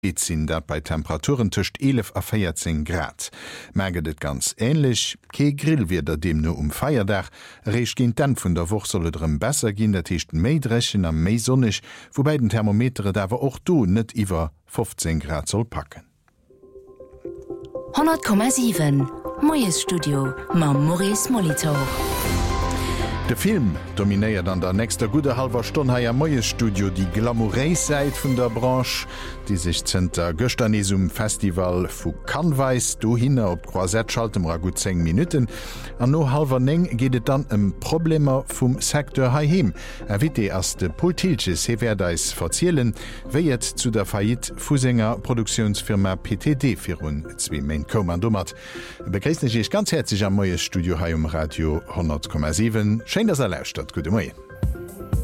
sinn dat bei Temperaturen tcht 11 a 14 Grad. Mäget et ganz ähnlich, kee Grill wie der dem no Feierdach, Reech ginint dann vun der Woch sollerem besser ginn der Techten méidrechen am méi sonnig, wobei den Thermometere dawer och du net iwwer 15 Grad soll packen. 100,7 Moes Studio ma Maurice Molitor. De Film dominéiert an der nächster gute halber Stunde haier Moes Studio die Glamouréiseit vun der Branche, die sich zenter Gösternisum Festival vu Cannes do hinne op Croisette schaltem ra gut 10 Minuten. An no halber neng gehtt dann Problemer vum Sektor haheim. Wit ass de Poltilches hewerdeis verzielen, wéiet zu der Fait Fusinger Produktionsfirma PTD fir hun 2 Main Kommandomat. Begréisne ich ganz herzlich am Moes Studio ha Radio 100,7. Schein das erläuscht. Gute Morgen.